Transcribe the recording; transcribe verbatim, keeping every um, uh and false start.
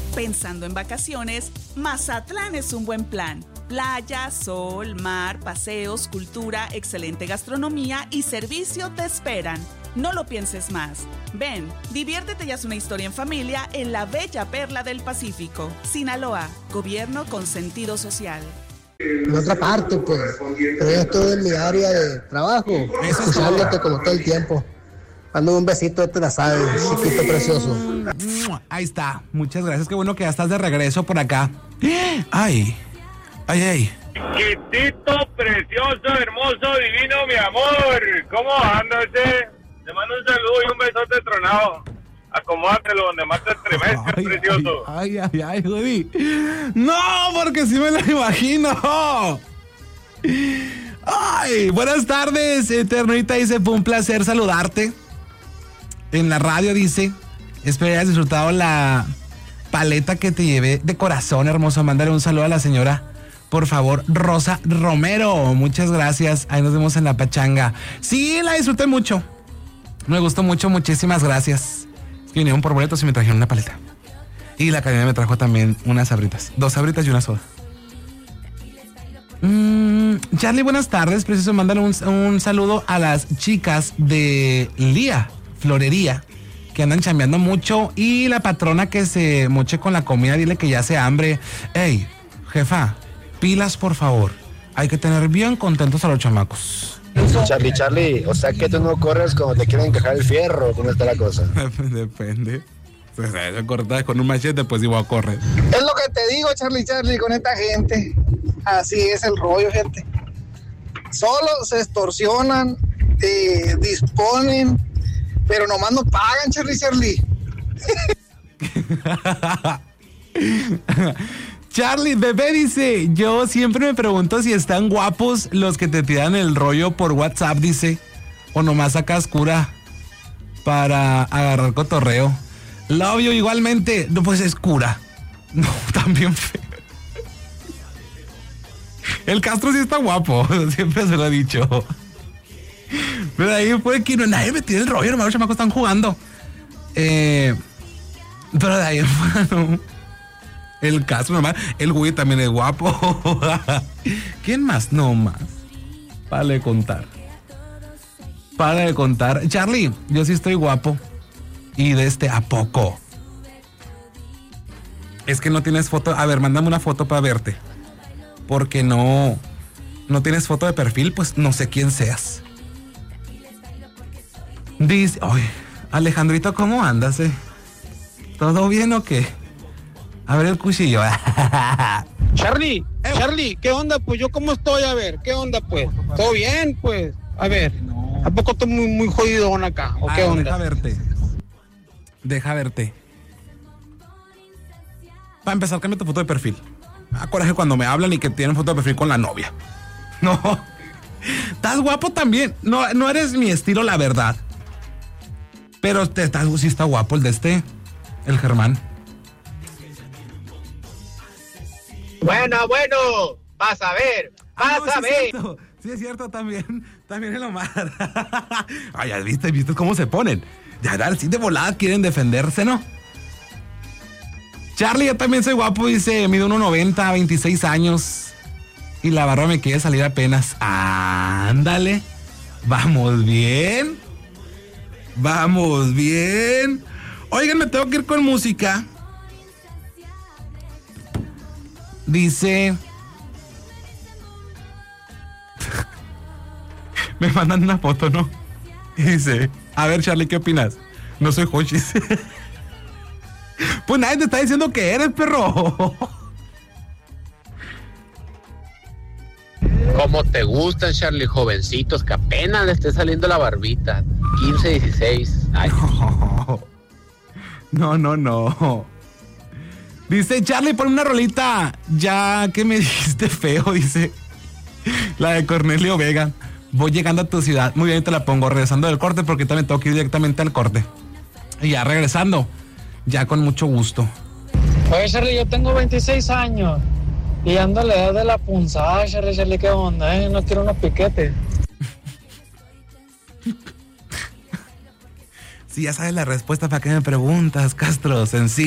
Pensando en vacaciones, Mazatlán es un buen plan. Playa, sol, mar, paseos, cultura, excelente gastronomía y servicio te esperan. No lo pienses más. Ven, diviértete y haz una historia en familia en la bella perla del Pacífico. Sinaloa, gobierno con sentido social. En otra parte, pues, pero yo estoy en mi área de trabajo, escuchándote como todo el tiempo. Mándame un besito, te la sabes, chiquito precioso. Ahí está, muchas gracias, qué bueno que ya estás de regreso por acá. Ay, ay, ay. Chiquitito, precioso, hermoso, divino, mi amor. ¿Cómo andas, eh? Te mando un saludo y un besote tronado. Acomódatelo donde más te estremezcas, precioso. Ay, ay, ay, ay, Judy. No, porque sí me lo imagino. Ay, buenas tardes, Eternita dice, fue un placer saludarte. En la radio dice, espero hayas disfrutado la paleta que te llevé de corazón, hermoso. Mándale un saludo a la señora, por favor, Rosa Romero. Muchas gracias, ahí nos vemos en la pachanga. Sí, la disfruté mucho. Me gustó mucho, muchísimas gracias. Es que vinieron por boletos y me trajeron una paleta. Y la cadena me trajo también unas sabritas. Dos sabritas y una soda. Mm, Charlie, buenas tardes. Preciso mandarle un, un saludo a las chicas de Lía Florería, que andan chambeando mucho. Y la patrona que se moche con la comida, dile que ya hace hambre. Ey, jefa, pilas por favor. Hay que tener bien contentos a los chamacos. Charlie, Charlie, o sea que tú no corres cuando te quieren encajar el fierro, ¿cómo está la cosa? Depende. Se corta con un machete, pues igual corre. Es lo que te digo, Charlie, Charlie, con esta gente. Así es el rollo, gente. Solo se extorsionan, eh, disponen, pero nomás no pagan, Charlie, Charlie. Charlie, bebé dice, yo siempre me pregunto si están guapos los que te tiran el rollo por WhatsApp, dice, o nomás sacas cura para agarrar cotorreo. Love you igualmente, no, pues es cura. No, también feo. El Castro sí está guapo, siempre se lo he dicho. Pero ahí fue que no, nadie me tira el rollo, hermano, los chamacos están jugando. Eh, pero de ahí, hermano, el Castro normal, el güey también es guapo. ¿Quién más? No más. Para de contar. Para de contar. Charlie, yo sí estoy guapo. Y de este, ¿a poco? Es que no tienes foto. A ver, mándame una foto para verte. Porque no, no tienes foto de perfil, pues no sé quién seas. Dice, oye, Alejandrito, ¿cómo andas, eh? ¿Todo bien o qué? A ver el cuchillo. Charlie, Charlie, ¿qué onda? Pues yo cómo estoy, a ver, ¿qué onda, pues? ¿Todo bien, pues? A ver, ¿a poco estoy muy, muy jodidón acá? ¿O qué onda? Deja verte. Deja verte. Para empezar, cambia tu foto de perfil. Me da coraje cuando me hablan y que tienen foto de perfil con la novia. No. Estás guapo también. No, no eres mi estilo, la verdad. Pero te, estás, sí está guapo el de este. El Germán. Bueno, bueno, vas a ver, vas Ah, no, a sí ver. Es cierto, sí es cierto, también. También el Omar. Ay, ya viste, viste cómo se ponen. Ya, ya, sí de volada quieren defenderse, ¿no? Charlie, yo también soy guapo, dice, mido uno noventa, veintiséis años. Y la barba me quiere salir apenas. Ándale. Vamos bien. Vamos bien. Oigan, me tengo que ir con música. Dice... Me mandan una foto, ¿no? Y dice, a ver, Charlie, ¿qué opinas? No soy Hochis. Pues nadie te está diciendo que eres, perro. Como te gustan, Charlie, jovencitos que apenas le esté saliendo la barbita. quince, dieciséis años. No, no, no. Dice, Charlie, pon una rolita. Ya que me dijiste feo, dice. La de Cornelio Vega. Voy llegando a tu ciudad. Muy bien, te la pongo regresando del corte porque también tengo que ir directamente al corte. Y ya regresando, ya con mucho gusto. Oye, Charlie, yo tengo veintiséis años y ando a la edad de la punzada, Charlie, Charlie, ¿qué onda? Eh? No quiero unos piquetes. Si ya sabes la respuesta, ¿para qué me preguntas, Castro? Sencillo.